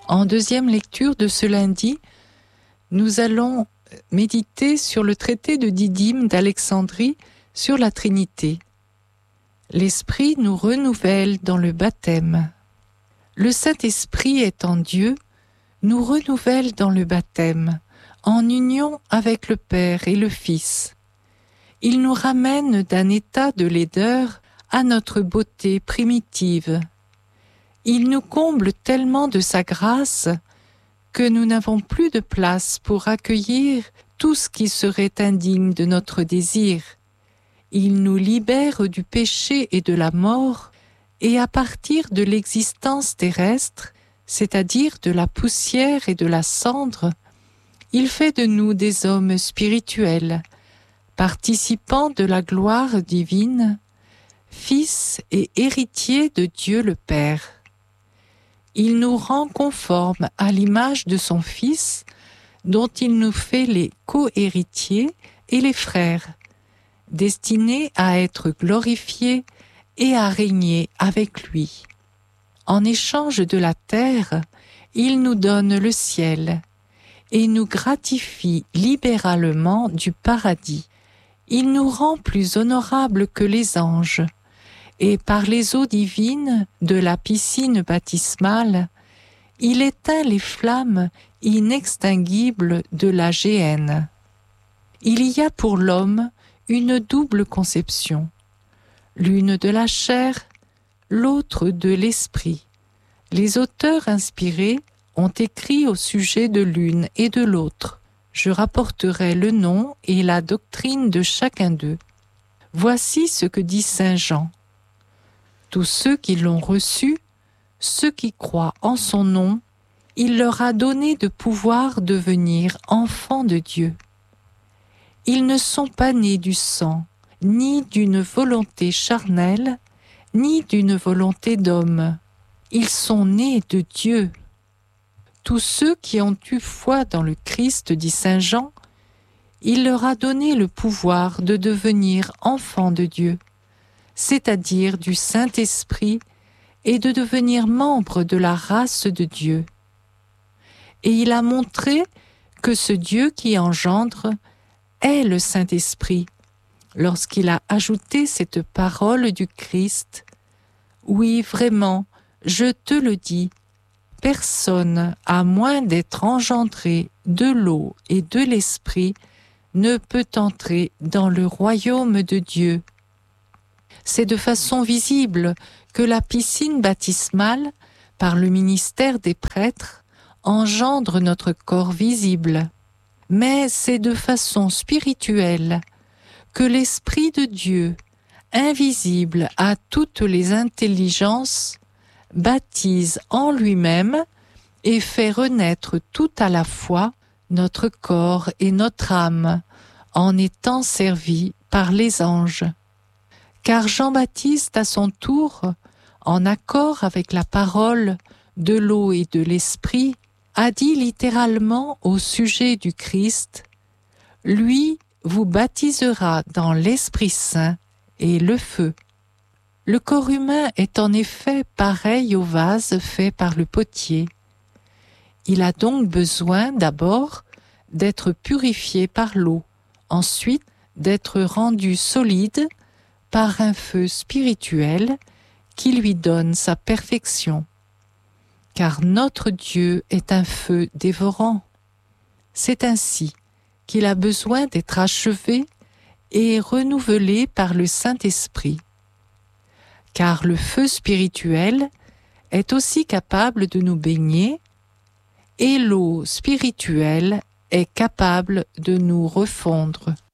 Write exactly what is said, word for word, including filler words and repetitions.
En deuxième lecture de ce lundi, nous allons méditer sur le traité de Didyme d'Alexandrie sur la Trinité. L'Esprit nous renouvelle dans le baptême. Le Saint-Esprit étant Dieu, nous renouvelle dans le baptême, en union avec le Père et le Fils. Il nous ramène d'un état de laideur à notre beauté primitive. Il nous comble tellement de sa grâce que nous n'avons plus de place pour accueillir tout ce qui serait indigne de notre désir. Il nous libère du péché et de la mort, et à partir de l'existence terrestre, c'est-à-dire de la poussière et de la cendre, il fait de nous des hommes spirituels, participants de la gloire divine, fils et héritiers de Dieu le Père. Il nous rend conformes à l'image de son Fils, dont il nous fait les co-héritiers et les frères, destinés à être glorifiés et à régner avec lui. En échange de la terre, il nous donne le ciel et nous gratifie libéralement du paradis. Il nous rend plus honorables que les anges, et par les eaux divines de la piscine baptismale, il éteint les flammes inextinguibles de la géhenne. Il y a pour l'homme une double conception, l'une de la chair, l'autre de l'esprit. Les auteurs inspirés ont écrit au sujet de l'une et de l'autre. Je rapporterai le nom et la doctrine de chacun d'eux. Voici ce que dit saint Jean. Tous ceux qui l'ont reçu, ceux qui croient en son nom, il leur a donné de pouvoir devenir enfants de Dieu. Ils ne sont pas nés du sang, ni d'une volonté charnelle, ni d'une volonté d'homme. Ils sont nés de Dieu. Tous ceux qui ont eu foi dans le Christ, dit saint Jean, il leur a donné le pouvoir de devenir enfants de Dieu, c'est-à-dire du Saint-Esprit, et de devenir membres de la race de Dieu. Et il a montré que ce Dieu qui engendre est le Saint-Esprit, lorsqu'il a ajouté cette parole du Christ. Oui, vraiment, je te le dis, personne, à moins d'être engendré de l'eau et de l'Esprit, ne peut entrer dans le royaume de Dieu. C'est de façon visible que la piscine baptismale, par le ministère des prêtres, engendre notre corps visible. Mais c'est de façon spirituelle que l'Esprit de Dieu, invisible à toutes les intelligences, baptise en lui-même et fait renaître tout à la fois notre corps et notre âme, en étant servi par les anges. Car Jean-Baptiste, à son tour, en accord avec la parole de l'eau et de l'esprit, a dit littéralement au sujet du Christ, « Lui vous baptisera dans l'Esprit Saint et le feu ». Le corps humain est en effet pareil au vase fait par le potier. Il a donc besoin d'abord d'être purifié par l'eau, ensuite d'être rendu solide par un feu spirituel qui lui donne sa perfection. Car notre Dieu est un feu dévorant. C'est ainsi qu'il a besoin d'être achevé et renouvelé par le Saint-Esprit. Car le feu spirituel est aussi capable de nous baigner et l'eau spirituelle est capable de nous refondre.